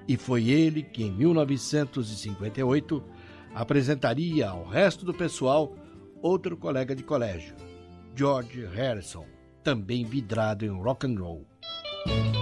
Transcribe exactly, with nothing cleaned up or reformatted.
E foi ele que, em mil novecentos e cinquenta e oito, apresentaria ao resto do pessoal outro colega de colégio, George Harrison, também vidrado em rock and roll.